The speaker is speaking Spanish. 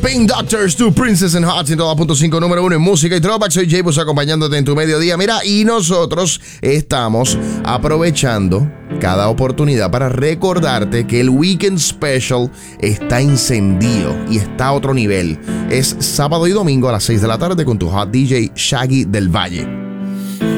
Spin Doctors, tu Princess and Hot 102.5, número 1 en música y throwback. Soy J-Bus acompañándote en tu mediodía. Mira, y nosotros estamos aprovechando cada oportunidad para recordarte que el Weekend Special está encendido y está a otro nivel. Es sábado y domingo a las 6 de la tarde con tu hot DJ Shaggy del Valle.